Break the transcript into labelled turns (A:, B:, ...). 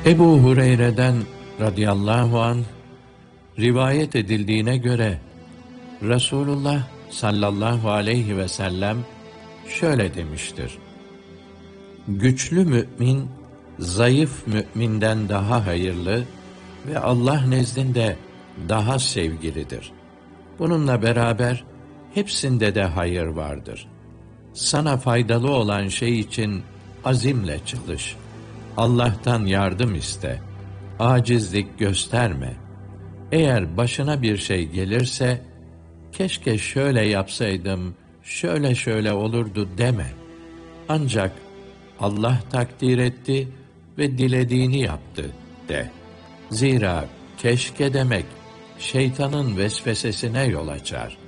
A: Ebu Hureyre'den radıyallahu anh rivayet edildiğine göre Resulullah sallallahu aleyhi ve sellem şöyle demiştir: güçlü mümin zayıf müminden daha hayırlı ve Allah nezdinde daha sevgilidir. Bununla beraber hepsinde de hayır vardır. Sana faydalı olan şey için azimle çalış. Allah'tan yardım iste. Acizlik gösterme. Eğer başına bir şey gelirse, keşke şöyle yapsaydım, şöyle şöyle olurdu deme. Ancak Allah takdir etti ve dilediğini yaptı de. Zira keşke demek şeytanın vesvesesine yol açar.